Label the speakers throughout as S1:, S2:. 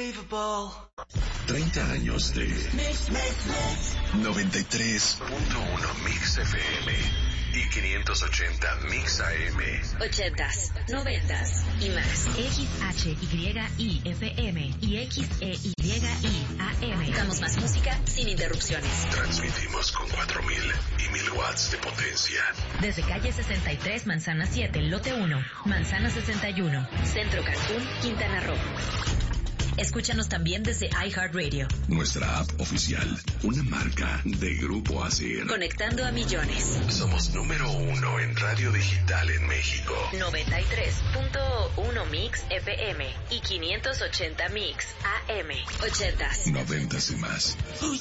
S1: unbelievable.
S2: 30 años de 93.1 Mix FM y 580 Mix AM.
S3: 80s, 90s y más.
S4: XHYI-FM y XEYI AM.
S3: Damos más música sin interrupciones.
S2: Transmitimos con 4.000 y 1.000 watts de potencia.
S4: Desde calle 63, Manzana 7, lote 1, Manzana 61.
S3: Centro Cancún, Quintana Roo. Escúchanos también desde iHeartRadio.
S2: Nuestra app oficial, una marca de Grupo ASIR.
S3: Conectando a millones.
S2: Somos número 1 en radio digital en México.
S3: 93.1 Mix FM y 580 Mix AM. 80s.
S2: 90s y más.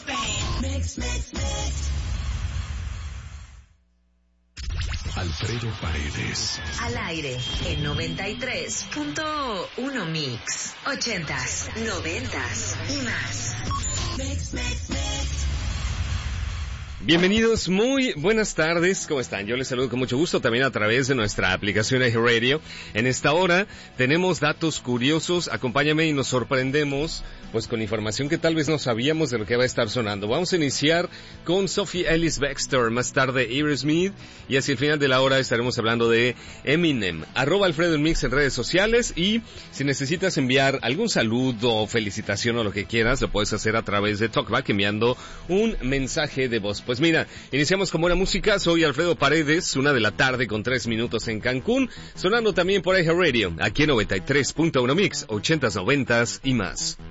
S2: Alfredo Paredes.
S3: Al aire en 93.1 Mix. 80s, 90s y más.
S5: Bienvenidos, muy buenas tardes, ¿cómo están? Yo les saludo con mucho gusto también a través de nuestra aplicación iHeartRadio. En esta hora tenemos datos curiosos, acompáñame y nos sorprendemos pues con información que tal vez no sabíamos de lo que va a estar sonando. Vamos a iniciar con Sophie Ellis Bextor, más tarde Aerosmith y hacia el final de la hora estaremos hablando de Eminem. @Alfredo en Mix en redes sociales y si necesitas enviar algún saludo, felicitación o lo que quieras, lo puedes hacer a través de TalkBack enviando un mensaje de voz. Pues mira, iniciamos con buena música. Soy Alfredo Paredes, 1 de la tarde con 3 minutos en Cancún, sonando también por iHeartRadio, aquí en 93.1 Mix, 80s, 90s y más.